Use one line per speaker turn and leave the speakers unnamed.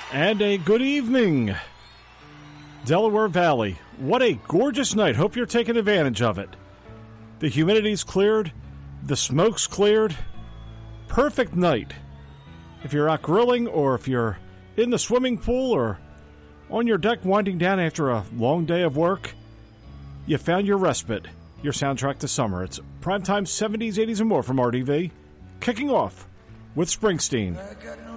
And a good evening, Delaware Valley. What a gorgeous night. Hope you're taking advantage of it. The humidity's cleared. The smoke's cleared. Perfect night. If you're out grilling or if you're in the swimming pool or on your deck winding down after a long day of work, you found your respite, your soundtrack to summer. It's primetime 70s, 80s, and more from RDV. Kicking off with Springsteen.
I got no